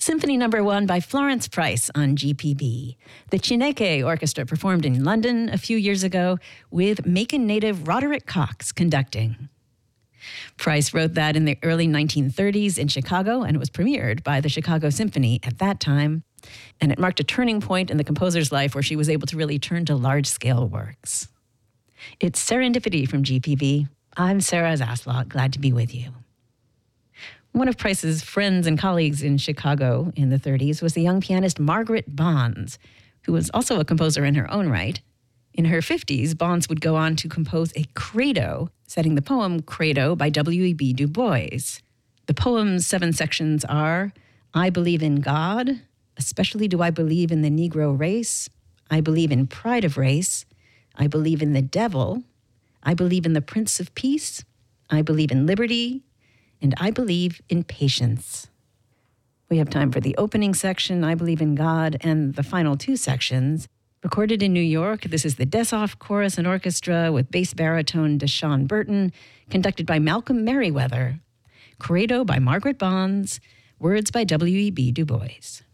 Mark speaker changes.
Speaker 1: Symphony No. 1 by Florence Price on GPB. The Chineke Orchestra performed in London a few years ago with Macon native Roderick Cox conducting. Price wrote that in the early 1930s in Chicago and was premiered by the Chicago Symphony at that time. And it marked a turning point in the composer's life where she was able to really turn to large-scale works. It's Serendipity from GPB. I'm Sarah Zaslot, glad to be with you. One of Price's friends and colleagues in Chicago in the 30s was the young pianist Margaret Bonds, who was also a composer in her own right. In her 50s, Bonds would go on to compose a credo, setting the poem Credo by W.E.B. Du Bois. The poem's 7 sections are, I believe in God, especially do I believe in the Negro race. I believe in pride of race. I believe in the devil. I believe in the Prince of Peace. I believe in liberty. And I believe in patience. We have time for the opening section, I Believe in God, and the final 2 sections. Recorded in New York, this is the Deshoff Chorus and Orchestra with bass baritone Deshaun Burton, conducted by Malcolm Merriweather. Credo by Margaret Bonds, words by W.E.B. Du Bois.